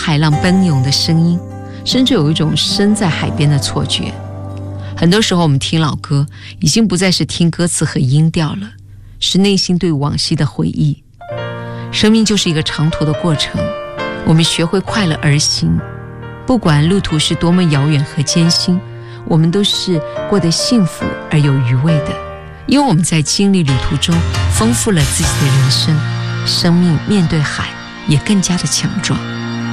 海浪奔涌的声音，甚至有一种身在海边的错觉。很多时候我们听老歌，已经不再是听歌词和音调了，是内心对往昔的回忆。生命就是一个长途的过程，我们学会快乐而行，不管路途是多么遥远和艰辛，我们都是过得幸福而有余味的，因为我们在经历旅途中丰富了自己的人生，生命面对海也更加的强壮。